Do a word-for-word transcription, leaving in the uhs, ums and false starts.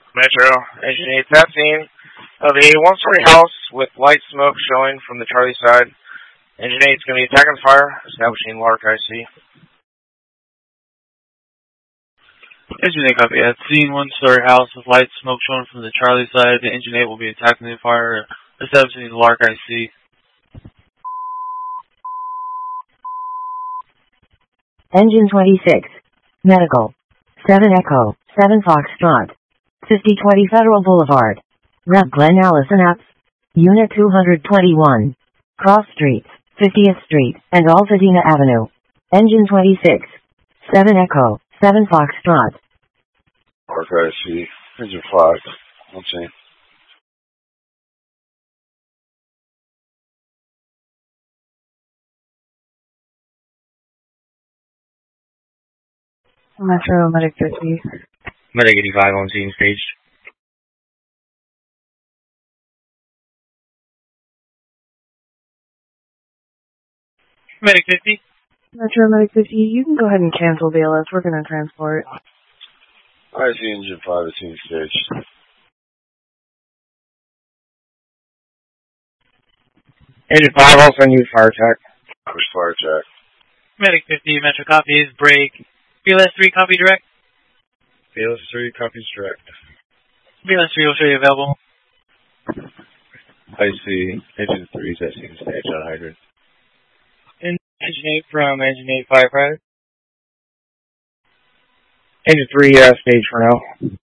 Metro, Engine eight, that scene of a one-story house with light smoke showing from the Charlie side. Engine eight is going to be attacking fire, establishing Lark I C. Engine eight copy. At scene, one-story house with light smoke showing from the Charlie side. The Engine eight will be attacking the fire, establishing Lark I C. Engine twenty-six. Medical. seven Echo. seven Foxtrot. fifty twenty Federal Boulevard. Rep Glen Allison Apps. Unit two twenty-one. Cross Streets, fiftieth Street, and Altadena Avenue. Engine twenty-six. seven Echo. seven Foxtrot. Lark I C. Engine five. Let's see. Metro, Medic fifty. Medic eighty-five on scene stage. Medic fifty. Metro, Medic fifty, you can go ahead and cancel B L S. We're going to transport. I see Engine five at scene stage. Engine five, I'll send you fire attack. Push fire attack. Medic fifty, Metro copies, break. B L S three, copy direct. B L S three, copies direct. B L S three will show you available. I see Engine three is at scene stage on hydrant. Engine eight from Engine eight firefighter. Engine three, uh, stage for now.